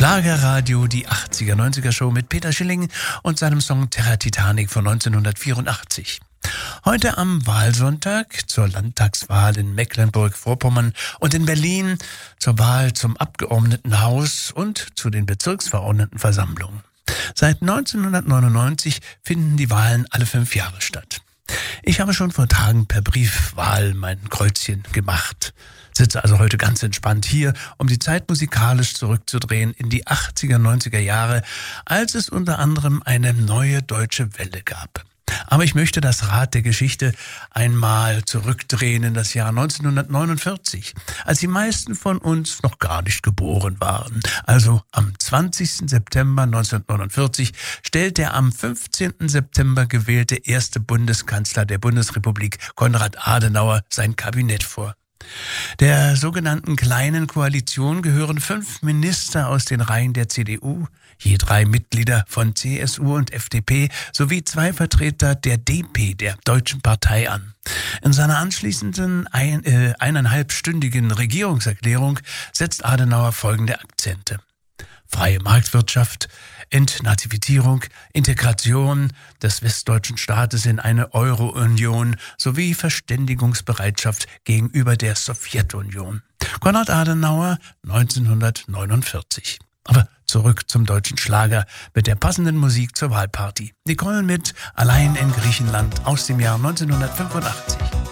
Schlagerradio, die 80er-90er-Show mit Peter Schilling und seinem Song Terra Titanic von 1984. Heute am Wahlsonntag zur Landtagswahl in Mecklenburg-Vorpommern und in Berlin zur Wahl zum Abgeordnetenhaus und zu den Bezirksverordnetenversammlungen. Seit 1999 finden die Wahlen alle 5 Jahre statt. Ich habe schon vor Tagen per Briefwahl mein Kreuzchen gemacht. Sitze also heute ganz entspannt hier, um die Zeit musikalisch zurückzudrehen in die 80er, 90er Jahre, als es unter anderem eine neue deutsche Welle gab. Aber ich möchte das Rad der Geschichte einmal zurückdrehen in das Jahr 1949, als die meisten von uns noch gar nicht geboren waren. Also am 20. September 1949 stellt der am 15. September gewählte erste Bundeskanzler der Bundesrepublik, Konrad Adenauer, sein Kabinett vor. Der sogenannten Kleinen Koalition gehören 5 Minister aus den Reihen der CDU, je 3 Mitglieder von CSU und FDP sowie 2 Vertreter der DP, der Deutschen Partei, an. In seiner anschließenden 1,5-stündigen Regierungserklärung setzt Adenauer folgende Akzente: freie Marktwirtschaft, Entnazifizierung, Integration des westdeutschen Staates in eine Euro-Union sowie Verständigungsbereitschaft gegenüber der Sowjetunion. Konrad Adenauer 1949. Aber zurück zum deutschen Schlager mit der passenden Musik zur Wahlparty. Nicole mit Allein in Griechenland aus dem Jahr 1985.